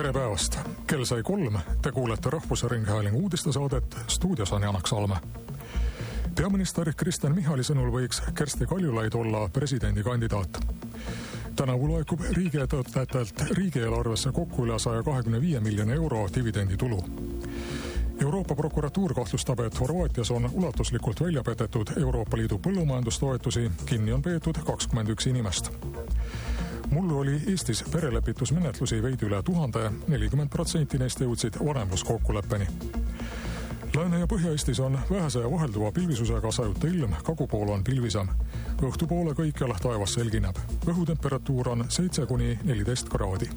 Tere päevast! Kell sai 3, te kuulete Rahvusringhäälingu uudistesaadet, stuudios on Janak Salme. Peaminister Kristen Michali sõnul võiks Kersti Kaljulaid olla presidendikandidaat. Tänavu laekub riigiettevõtetelt riigieelarvesse kokku üle 125 miljoni euro dividenditulu. Euroopa prokuratuur kahtlustab, et Horvaatias on ulatuslikult välja petetud Euroopa Liidu põllumajandustoetusi, kinni on peetud 21 inimest. Mullu oli Eestis perelepitusmenetlusi veidi üle 1000, 40% neist jõudsid vanemluskokkuleppeni. Lääne- ja Põhja-Eestis on vähese ja vahelduva pilvisusega sajuta ilm, kagupool on pilvisam. Õhtupoole kõikjal taevas selgineb. Õhutemperatuur on 7–14 kraadi.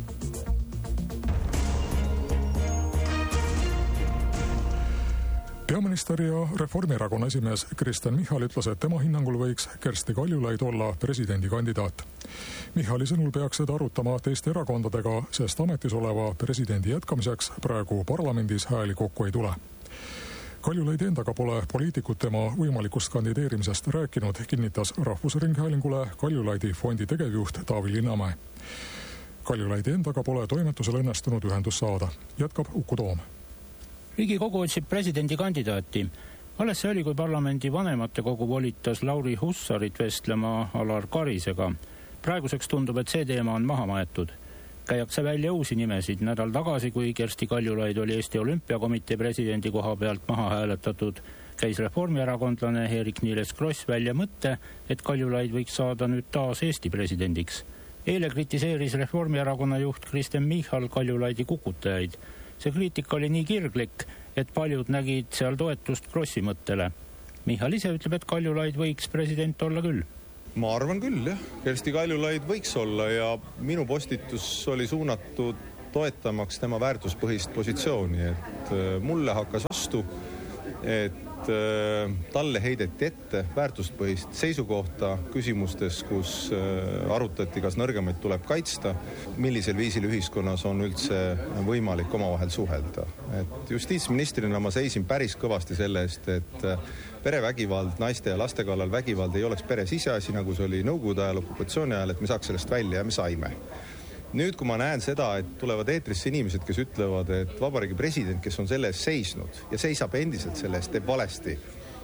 Peaminister ja Reformierakonna esimees Kristen Michal ütles, et tema hinnangul võiks Kersti Kaljulaid olla presidendikandidaat. Michali sõnul peaks seda arutama teiste erakondadega, sest ametis oleva presidendi jätkamiseks praegu parlamendis hääli kokku ei tule. Kaljulaidi endaga pole poliitikud tema võimalikust kandideerimisest rääkinud, kinnitas Rahvusringhäälingule Kaljulaidi fondi tegevjuht Taavi Linnamäe. Kaljulaidi endaga pole toimetusel õnnestunud ühendus saada, jätkab Uku Toom. Riigikogu otsib presidendikandidaati. Alles see oli, kui parlamendi vanematekogu volitas Lauri Hussarit vestlema Alar Karisega. Praeguseks tundub, et see teema on maha maetud. Käiakse välja uusi nimesid. Nädal tagasi, kui Kersti Kaljulaid oli Eesti Olümpiakomitee presidendi koha pealt maha hääletatud, käis reformierakondlane Eerik-Niiles Kross välja mõtte, et Kaljulaid võiks saada nüüd taas Eesti presidendiks. Eile kritiseeris Reformierakonna juht Kristen Michal Kaljulaidi kukutajaid. See kriitika oli nii kirglik, et paljud nägid seal toetust Krossi mõttele. Michal ise ütleb, et Kaljulaid võiks president olla küll. Ma arvan küll, jah. Kersti Kaljulaid võiks olla ja minu postitus oli suunatud toetamaks tema väärtuspõhist positsiooni, et mulle hakkas vastu, et talle heideti ette väärtuspõhist seisukohta küsimustes, kus arutati, kas nõrgemaid tuleb kaitsta, millisel viisil ühiskonnas on üldse võimalik omavahel suhelda. Et justiitsministrina ma seisin päris kõvasti selle eest, et perevägivald, naiste ja laste kallal vägivald ei oleks pere siseasi, nagu see oli Nõukogude ajal, okupatsiooni ajal, et me saaks sellest välja ja me saime. Nüüd, kui ma näen seda, et tulevad eetrisse inimesed, kes ütlevad, et vabariigi president, kes on selle eest seisnud ja seisab endiselt selle eest, teeb valesti,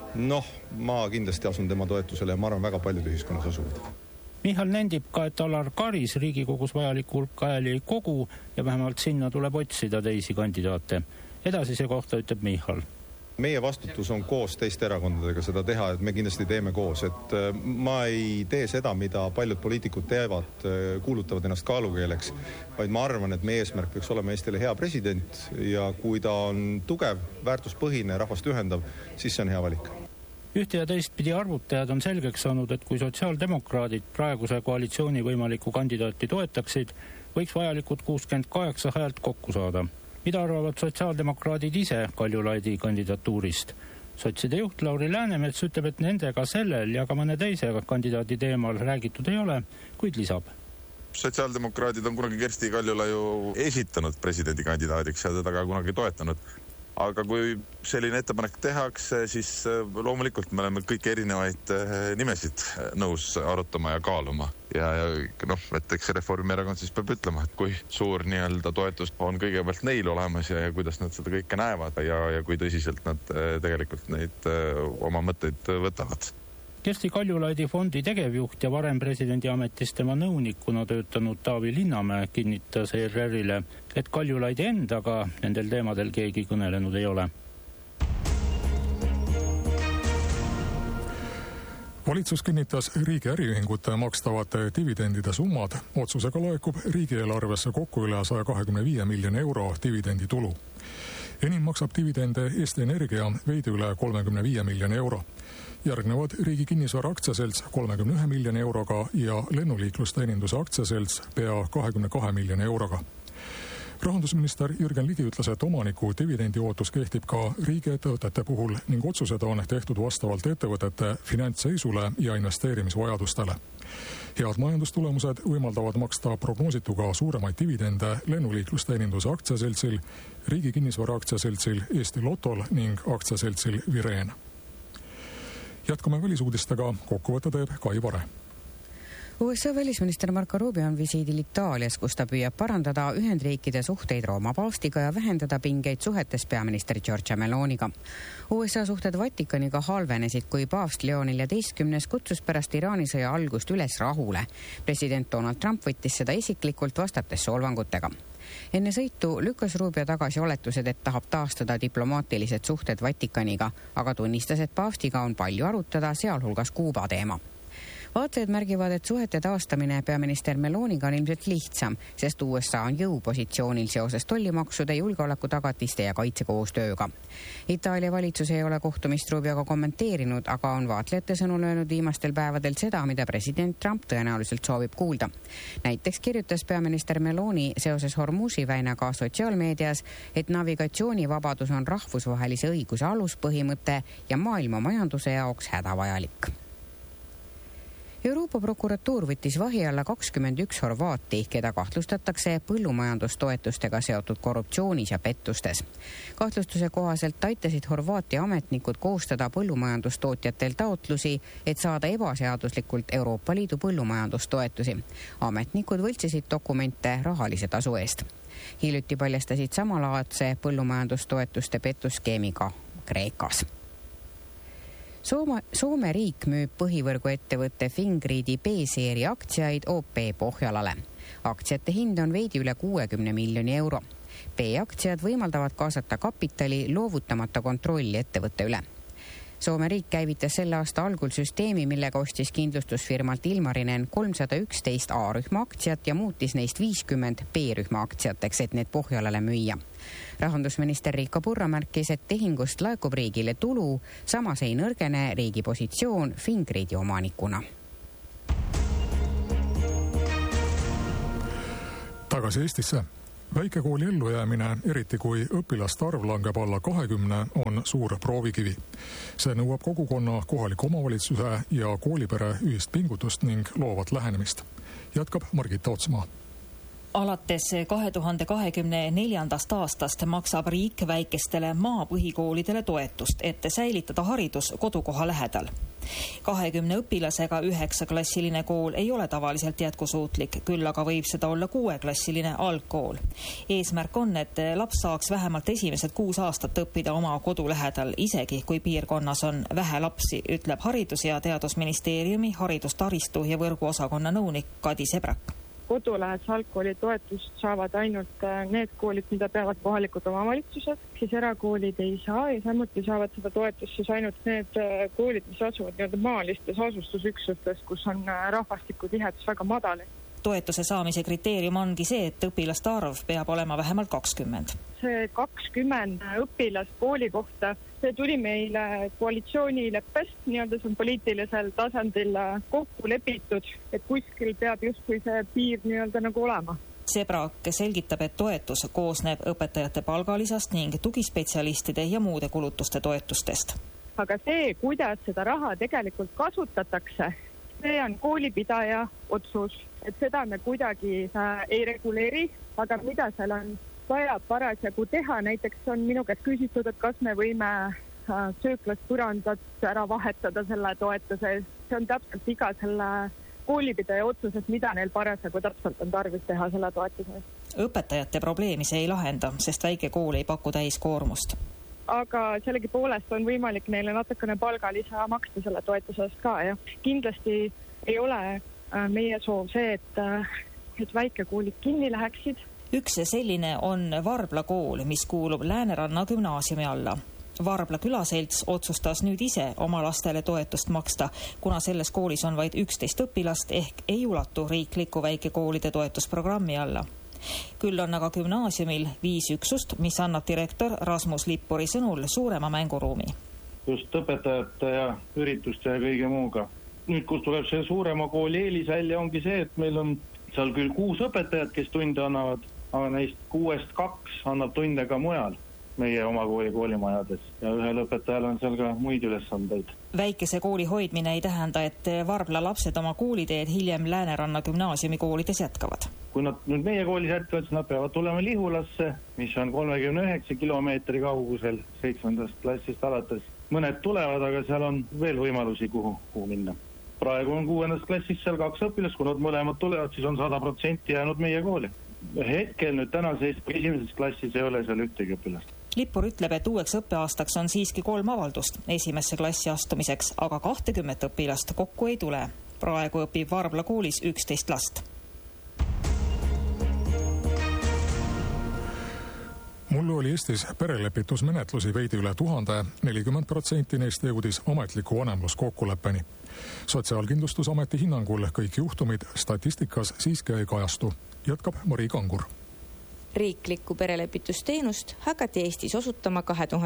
ma kindlasti asun tema toetusele ja ma arvan, väga paljud ühiskonnas asuvad. Michal nendib ka, et Alar Karis Riigikogus vajaliku hulk hääli ei kogu ja vähemalt sinna tuleb otsida teisi kandidaate. Edasise kohta ütleb Michal. Meie vastutus on koos teiste erakondadega seda teha, et me kindlasti teeme koos. Et ma ei tee seda, mida paljud poliitikud teevad, kuulutavad ennast kaalukeeleks, vaid ma arvan, et meie eesmärk peaks olema Eestile hea president ja kui ta on tugev, väärtuspõhine, rahvast ühendav, siis see on hea valik. Ühte ja teistpidi arvutajad on selgeks saanud, et kui sotsiaaldemokraadid praeguse koalitsiooni võimaliku kandidaati toetaksid, võiks vajalikud 68 häält kokku saada. Mida arvavad sotsiaaldemokraadid ise Kaljulaidi kandidatuurist? Sotside juht Lauri Läänemets ütleb, et nendega sellel ja ka mõne teise kandidaadi teemal räägitud ei ole, kuid lisab. Sotsiaaldemokraadid on kunagi Kersti Kaljulaiu esitanud presidendikandidaadiks ja teda ka kunagi toetanud. Aga kui selline ettepanek tehakse, siis loomulikult me oleme kõik erinevaid nimesid nõus arutama ja kaaluma. Ja et eks Reformierakond siis peab ütlema, et kui suur nii-öelda toetus on kõigepealt neil olemas ja kuidas nad seda kõike näevad ja kui tõsiselt nad tegelikult neid oma mõtteid võtavad. Kersti Kaljulaidi fondi tegevjuht ja varem presidendi ametis tema nõunikuna töötanud Taavi Linnamäe kinnitas ERR-ile, et Kaljulaidi endaga nendel teemadel keegi kõnelenud ei ole. Valitsus kinnitas riigi äriühingute makstavate dividendide summad. Otsusega laekub riigieelarvesse kokku üle 125 miljoni euro dividenditulu. Enim maksab dividende Eesti Energia veidi üle 35 miljoni euro. Järgnevad Riigi Kinnisvara aktsiaselts 31 miljoni euroga ja lennuliiklusteeninduse aktsiaselts pea 22 miljoni euroga. Rahandusminister Jürgen Ligi ütles, et omaniku dividendi ootus kehtib ka riigiettevõtete puhul ning otsused on tehtud vastavalt ettevõtete finantsseisule ja investeerimisvajadustele. Head majandustulemused võimaldavad maksta prognoosituga suuremaid dividende lennuliiklusteeninduse aktsiaseltsil, Riigi Kinnisvara aktsiaseltsil Eesti Lotol ning aktsiaseltsil Vireen. Jätkame välisuudistega, kokkuvõtte teeb Kai Vare. USA välisminister Marco Rubio on visiidil Itaalias, kus ta püüab parandada Ühendriikide suhteid Rooma paastiga ja vähendada pingeid suhetes peaminister Giorgia Meloniga. USA suhted Vatikaniga halvenesid, kui paavst Leonil XII kutsus pärast Iraani sõja algust üles rahule. President Donald Trump võttis seda isiklikult, vastates solvangutega. Enne sõitu lükkas Rubio tagasi oletused, et tahab taastada diplomaatilised suhted Vatikaniga, aga tunnistas, et paavstiga on palju arutada, sealhulgas Kuuba teema. Vaatlejad märgivad, et suhete taastamine peaminister Meloniga on ilmselt lihtsam, sest USA on jõupositsioonil seoses tollimaksude, julgeolekutagatiste ja kaitsekoostööga. Itaalia valitsus ei ole kohtumist Rubioga kommenteerinud, aga on vaatlejate sõnul öelnud viimastel päevadel seda, mida president Trump tõenäoliselt soovib kuulda. Näiteks kirjutas peaminister Meloni seoses Hormuzi väinaga sotsiaalmeedias, et navigatsioonivabadus on rahvusvahelise õiguse aluspõhimõte ja maailma majanduse jaoks hädavajalik. Euroopa prokuratuur võttis vahi alla 21 horvaati, keda kahtlustatakse põllumajandustoetustega seotud korruptsioonis ja pettustes. Kahtlustuse kohaselt aitasid Horvaati ametnikud koostada põllumajandustootjatel taotlusi, et saada ebaseaduslikult Euroopa Liidu põllumajandustoetusi. Ametnikud võltsisid dokumente rahalise tasu eest. Hiljuti paljastasid samalaadse põllumajandustoetuste pettusskeemiga Kreekas. Soome riik müüb põhivõrguettevõtte Fingriidi B-seeri aktsiaid OP Pohjalale. Aktsiate hind on veidi üle 60 miljoni euro. B-aktsiad võimaldavad kaasata kapitali loovutamata kontrolli ettevõtte üle. Soome riik käivitas selle aasta algul süsteemi, millega ostis kindlustusfirmalt Ilmarinen 311 A-rühma aktsiat ja muutis neist 50 B-rühma aktsiateks, et need Pohjalale müüa. Rahandusminister Riikka Purra märkis, et tehingust laekub riigile tulu, samas ei nõrgene riigi positsioon Fingriidi omanikuna. Tagasi Eestisse. Väikekooli ellujäämine, eriti kui õpilaste arv langeb alla 20, on suur proovikivi. See nõuab kogukonna, kohaliku omavalitsuse ja koolipere ühist pingutust ning loovat lähenemist. Jätkab Margita Otsmaa. Alates 2024. aastast maksab riik väikestele maapõhikoolidele toetust, et säilitada haridus kodukoha lähedal. 20 õpilasega 9-klassiline kool ei ole tavaliselt jätkusuutlik, küll aga võib seda olla 6-klassiline algkool. Eesmärk on, et laps saaks vähemalt esimesed 6 aastat õppida oma kodu lähedal, isegi kui piirkonnas on vähe lapsi, ütleb Haridus- ja Teadusministeeriumi haridustaristu ja võrguosakonna nõunik Kadi Sebrak. Kodulähedase algkooli toetust saavad ainult need koolid, mida peavad kohalikud omavalitsused, siis erakoolid ei saa ja samuti saavad seda toetust siis ainult need koolid, mis asuvad maalistes asustusüksustes, kus on rahvastikutihedus väga madal. Toetuse saamise kriteerium ongi see, et õpilaste arv peab olema vähemalt 20. See 20 õpilast kooli kohta, see tuli meile koalitsioonileppest, see on poliitilisel tasandil kokku lepitud, et kuskil peab justkui see piir nagu olema. Sebrak selgitab, et toetus koosneb õpetajate palgalisast ning tugispetsialistide ja muude kulutuste toetustest. Aga see, kuidas seda raha tegelikult kasutatakse, see on koolipidaja otsus, et seda me kuidagi ei reguleeri, aga mida seal on vaja parasjagu teha, näiteks on minu käest küsitud, et kas me võime sööklast põrandat ära vahetada selle toetuse. See on täpselt iga selle koolipidaja otsus, et mida neil parasjagu täpselt on tarvis teha selle toetuse. Õpetajate probleemi see ei lahenda, sest väike kool ei paku täiskoormust. Aga sellegipoolest on võimalik neile natukene palgalisa maksta selle toetusest ka. Ja kindlasti ei ole meie soov see, et väikekoolid kinni läheksid. Üks selline on Varbla kool, mis kuulub Lääneranna gümnaasiumi alla. Varbla külaselts otsustas nüüd ise oma lastele toetust maksta, kuna selles koolis on vaid 11 õpilast ehk ei ulatu riikliku väikekoolide toetusprogrammi alla. Küll on aga gümnaasiumil 5 üksust, mis annab direktor Rasmus Lippuri sõnul suurema mänguruumi. Just õpetajate ja ürituste ja kõige muuga. Nüüd, kus tuleb see suurema kooli eelis välja, ongi see, et meil on seal küll 6 õpetajat, kes tunde annavad, aga neist 6-st 2 annab tunde ka mujal meie oma koolimajades ja ühel õpetajal on seal ka muid ülesandeid. Väikese kooli hoidmine ei tähenda, et Varbla lapsed oma kooliteed hiljem Lääneranna gümnaasiumi koolides jätkavad. Kui nad nüüd meie koolis jätkavad, siis nad peavad tulema Lihulasse, mis on 39 kilomeetri kaugusel 7. klassist alates. Mõned tulevad, aga seal on veel võimalusi, kuhu minna. praegu on 6. klassis seal 2 õpilast, kui nad mõlemad tulevad, siis on 100% jäänud meie kooli. Hetkel nüüd tänase 1. klassis ei ole seal ühtegi õpilast. Lippur ütleb, et uueks õppeaastaks on siiski 3 avaldust esimesse klassi astumiseks, aga 20 õpilast kokku ei tule. Praegu õpib Varbla koolis 11 last. Mullu oli Eestis perelepitusmenetlusi veidi üle 1000, 40% neist jõudis ametliku vanemluskokkuleppeni. Sotsiaalkindlustusameti hinnangul kõik juhtumid statistikas siiski ei kajastu, jätkab Mari Kangur. Riiklikku perelepitusteenust hakati Eestis osutama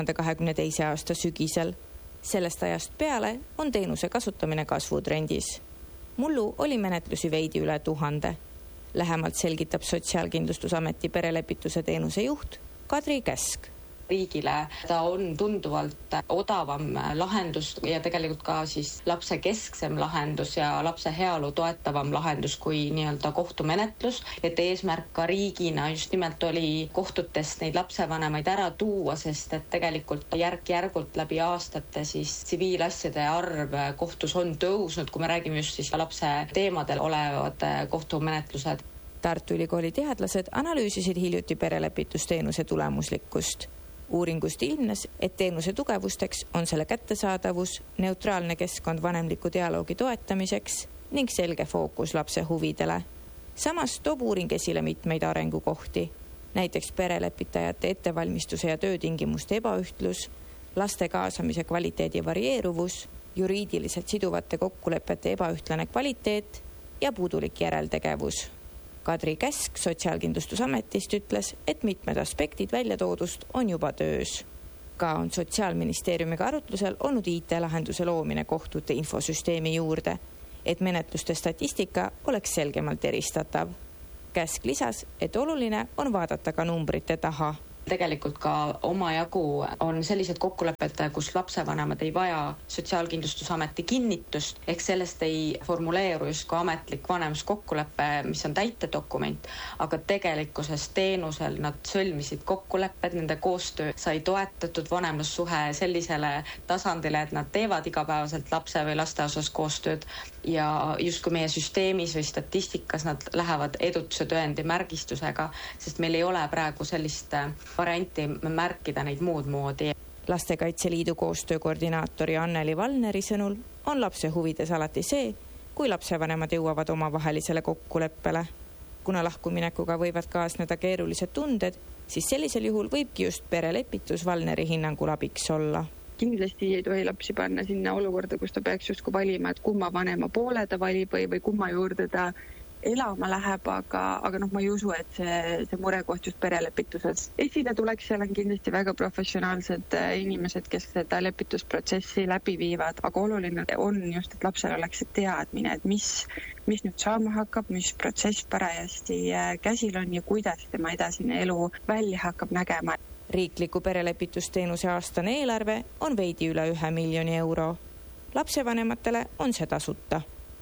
2022. aasta sügisel. Sellest ajast peale on teenuse kasutamine kasvutrendis. Mullu oli menetlusi veidi üle 1000. Lähemalt selgitab Sotsiaalkindlustusameti perelepituse teenuse juht Kadri Käsk. Riigile ta on tunduvalt odavam lahendus ja tegelikult ka siis lapse kesksem lahendus ja lapse heaolu toetavam lahendus kui nii-öelda kohtumenetlus. Et eesmärk ka riigina just nimelt oli kohtutest neid lapsevanemaid ära tuua, sest et tegelikult järk-järgult läbi aastate siis tsiviilasjade arv kohtus on tõusnud, kui me räägime just siis lapse teemadel olevad kohtumenetlused. Tartu Ülikooli teadlased analüüsisid hiljuti perelepitusteenuse tulemuslikkust. Uuringust ilmnes, et teenuse tugevusteks on selle kättesaadavus, neutraalne keskkond vanemliku dialoogi toetamiseks ning selge fookus lapse huvidele. Samas toob uuring esile mitmeid arengukohti, näiteks perelepitajate ettevalmistuse ja töötingimuste ebaühtlus, laste kaasamise kvaliteedi varieeruvus, juriidiliselt siduvate kokkulepete ebaühtlane kvaliteet ja puudulik järeltegevus. Kadri Käsk Sotsiaalkindlustusametist ütles, et mitmed aspektid väljatoodust on juba töös. Ka on Sotsiaalministeeriumiga arutlusel olnud IT-lahenduse loomine kohtute infosüsteemi juurde, et menetluste statistika oleks selgemalt eristatav. Käsk lisas, et oluline on vaadata ka numbrite taha. Tegelikult ka omajagu on sellised kokkulepped, kus lapsevanemad ei vaja Sotsiaalkindlustusameti kinnitust, ehk sellest ei formuleeru justkui ametlik vanemskokkulepe, mis on täitedokument, aga tegelikkuses teenusel nad sõlmisid kokkulepped, nende koostöö sai toetatud vanemlussuhe sellisele tasandile, et nad teevad igapäevaselt lapse või laste osas koostööd ja justkui meie süsteemis või statistikas nad lähevad edutuse tõendi märgistusega, sest meil ei ole praegu sellist varianti märkida neid muud moodi. Lastekaitse Liidu koostöökoordinaatori Anneli Valneri sõnul on lapse huvides alati see, kui lapsevanemad jõuavad omavahelisele kokkuleppele. Kuna lahkuminekuga võivad kaasneda keerulised tunded, siis sellisel juhul võibki just perelepitus Valneri hinnangul abiks olla. Kindlasti ei tohi lapsi panna sinna olukorda, kus ta peaks justkui valima, et kumma vanema poole ta valib või kumma juurde ta elama läheb, aga ma ei usu, et see murekoht just perelepituses esile tuleks. Seal on kindlasti väga professionaalsed inimesed, kes seda lepitusprotsessi läbi viivad, aga oluline on just, et lapsel oleks teadmine, et mis nüüd saama hakkab, mis protsess parajasti käsil on ja kuidas tema edasine elu välja hakkab nägema. Riikliku perelepitusteenuse aastane eelarve on veidi üle 1 miljoni euro. Lapsevanematele on see tasuta.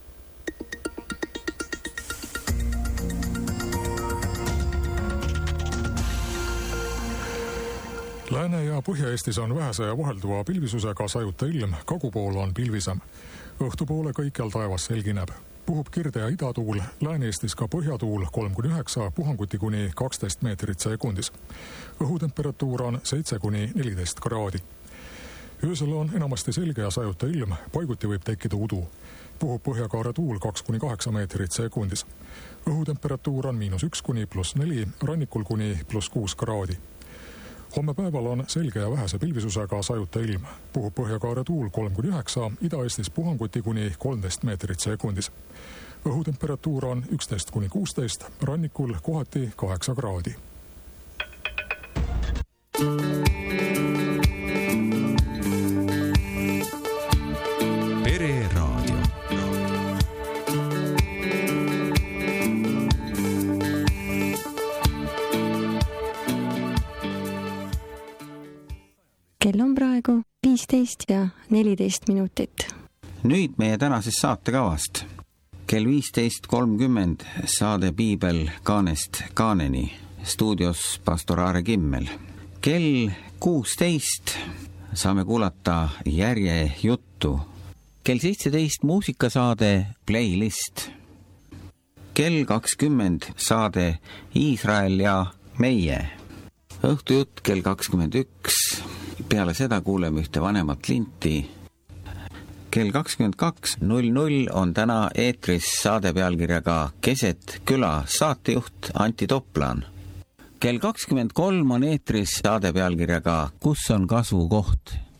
Lääne- ja Põhja-Eestis on vähese ja vahelduva pilvisusega sajuta ilm, kagupool on pilvisem. Õhtupoole kõikjal taevas selgineb. Puhub kirde- ja idatuul, Lääne-Eestis ka põhjatuul 3-9, puhanguti kuni 12 meetrit sekundis. Õhutemperatuur on 7-14 kraadi. Öösel on enamasti selge ja sajuta ilm, paiguti võib tekkida udu. Puhub põhjakaare tuul 2-8 meetrit sekundis. Õhutemperatuur on -1 kuni +4, rannikul kuni +6 kraadi. Homme päeval on selge ja vähese pilvisusega sajuta ilm. Puhub põhjakaare tuul 3-9, Ida-Eestis puhanguti kuni 13 meetrit sekundis. Õhutemperatuur on 11-16, rannikul kohati 8 kraadi. Pereraadio. Kell on praegu 15 ja 14 minutit. Nüüd meie tänasest saatekavast. Kell 15.30 saade Piibel kaanest kaaneni. Stuudios pastor Aare Kimmel. Kell 16 saame kuulata järjejuttu kell 17 muusikasaade Playlist. Kell 20 saade Iisrael ja meie. Õhtujutt kell 21. Peale seda kuuleme ühte vanemat linti. Kell 22.00 on täna eetris saade pealkirjaga Keset küla saatejuht Anti Toplan. Kell 23 on eetris saade pealkirjaga Kus on kasvukoht?